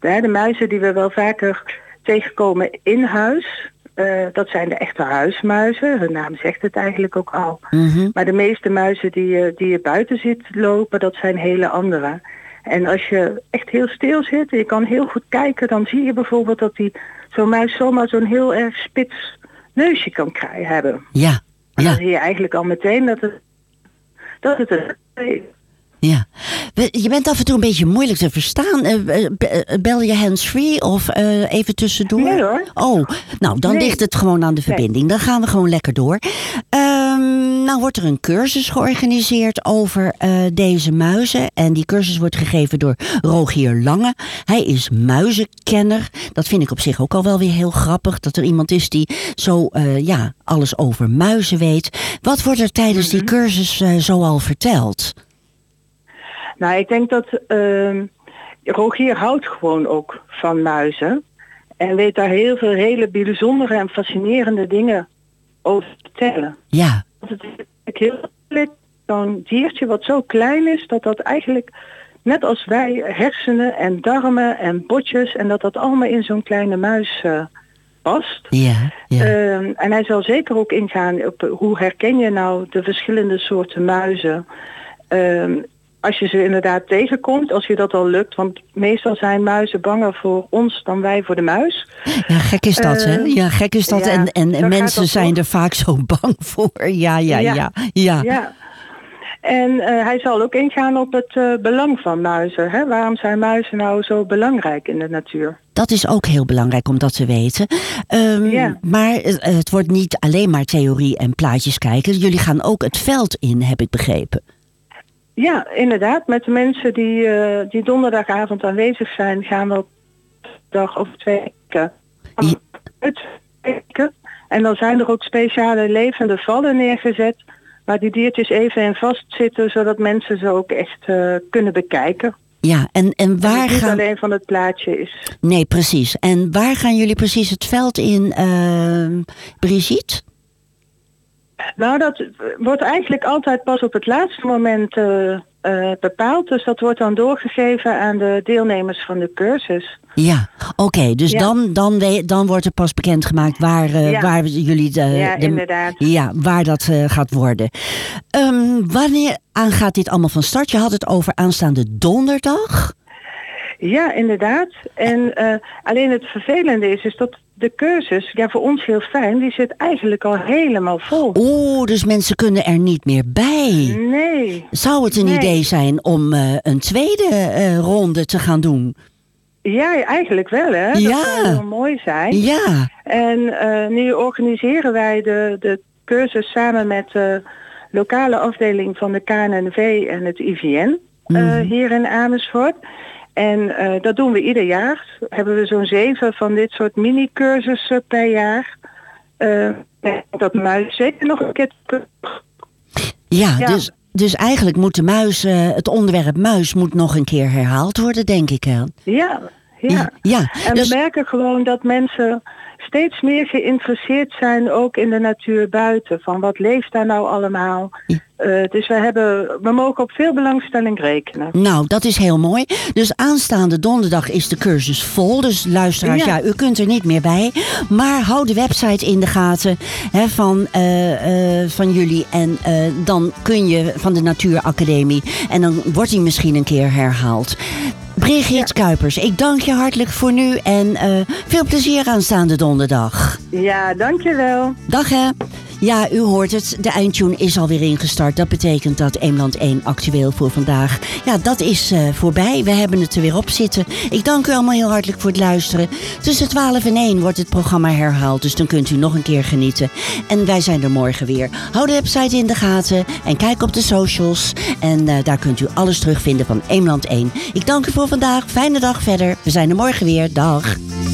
De muizen die we wel vaker tegenkomen in huis, dat zijn de echte huismuizen. Hun naam zegt het eigenlijk ook al. Mhm. Maar de meeste muizen die je buiten ziet lopen, dat zijn hele andere. En als je echt heel stil zit en je kan heel goed kijken, dan zie je bijvoorbeeld dat zo'n muis zomaar zo'n heel erg spits neusje kan hebben. Ja. Dan zie je eigenlijk al meteen dat het een... Ja. Je bent af en toe een beetje moeilijk te verstaan. Bel je hands-free of even tussendoor? Nee hoor. Oh, nou dan ligt het gewoon aan de verbinding. Dan gaan we gewoon lekker door. Nou wordt er een cursus georganiseerd over deze muizen. En die cursus wordt gegeven door Rogier Lange. Hij is muizenkenner. Dat vind ik op zich ook al wel weer heel grappig. Dat er iemand is die zo alles over muizen weet. Wat wordt er tijdens die cursus zoal verteld? Nou, ik denk dat Rogier houdt gewoon ook van muizen. En weet daar heel veel hele bijzondere en fascinerende dingen over te vertellen. Ja. Het is heel leuk, zo'n diertje wat zo klein is, dat eigenlijk, net als wij, hersenen en darmen en botjes, en dat allemaal in zo'n kleine muis past. Ja. En hij zal zeker ook ingaan op hoe herken je nou de verschillende soorten muizen. Als je ze inderdaad tegenkomt, als je dat al lukt. Want meestal zijn muizen banger voor ons dan wij voor de muis. Ja, gek is dat, hè? Ja, gek is dat. Ja, en mensen zijn er vaak zo bang voor. Ja. En hij zal ook ingaan op het belang van muizen. Hè? Waarom zijn muizen nou zo belangrijk in de natuur? Dat is ook heel belangrijk om dat te weten. Maar het wordt niet alleen maar theorie en plaatjes kijken. Jullie gaan ook het veld in, heb ik begrepen. Ja, inderdaad. Met de mensen die donderdagavond aanwezig zijn, gaan we op dag of 2 weken uitkijken. En dan zijn er ook speciale levende vallen neergezet, waar die diertjes even in vastzitten, zodat mensen ze ook echt kunnen bekijken. Ja, en waar het niet alleen van het plaatje is. Nee, precies. En waar gaan jullie precies het veld in, Brigitte? Nou, dat wordt eigenlijk altijd pas op het laatste moment bepaald. Dus dat wordt dan doorgegeven aan de deelnemers van de cursus. Ja, oké. Dus dan wordt er pas bekendgemaakt waar jullie... inderdaad. Ja, waar dat gaat worden. Wanneer gaat dit allemaal van start? Je had het over aanstaande donderdag. Ja, inderdaad. En alleen het vervelende is dat de cursus, voor ons heel fijn, die zit eigenlijk al helemaal vol. Oeh, dus mensen kunnen er niet meer bij. Nee. Zou het een idee zijn om een tweede ronde te gaan doen? Ja, eigenlijk wel, hè. Dat zou heel mooi zijn. Ja. En nu organiseren wij de cursus samen met de lokale afdeling van de KNNV en het IVN hier in Amersfoort. En dat doen we ieder jaar. Hebben we zo'n 7 van dit soort mini-cursussen per jaar. Dat muis zeker nog een keer... Ja. Dus eigenlijk moet de muis, het onderwerp muis moet nog een keer herhaald worden, denk ik. Hè? Ja. En we merken gewoon dat mensen steeds meer geïnteresseerd zijn, ook in de natuur buiten. Van wat leeft daar nou allemaal? Ja. Dus we mogen op veel belangstelling rekenen. Nou, dat is heel mooi. Dus aanstaande donderdag is de cursus vol. Dus luisteraars, u kunt er niet meer bij. Maar hou de website in de gaten van jullie. En dan kun je van de Natuuracademie. En dan wordt die misschien een keer herhaald. Brigitte Kuipers, ik dank je hartelijk voor nu en veel plezier aanstaande donderdag. Ja, dankjewel. Dag hè. Ja, u hoort het. De eindtune is alweer ingestart. Dat betekent dat Eemland 1 actueel voor vandaag. Ja, dat is voorbij. We hebben het er weer op zitten. Ik dank u allemaal heel hartelijk voor het luisteren. Tussen 12 en 1 wordt het programma herhaald. Dus dan kunt u nog een keer genieten. En wij zijn er morgen weer. Hou de website in de gaten. En kijk op de socials. En daar kunt u alles terugvinden van Eemland 1. Ik dank u voor vandaag. Fijne dag verder. We zijn er morgen weer. Dag.